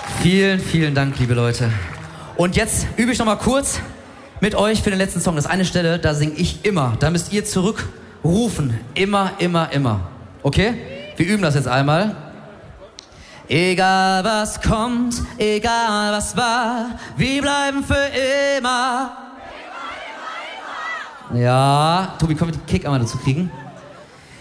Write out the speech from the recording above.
Vielen, vielen Dank, liebe Leute. Und jetzt übe ich noch mal kurz mit euch für den letzten Song. Das ist eine Stelle, da singe ich immer. Da müsst ihr zurückrufen. Immer, immer, immer. Okay? Wir üben das jetzt einmal. Egal was kommt, egal was war, wir bleiben für immer. Ja, Tobi, können wir den Kick einmal dazu kriegen?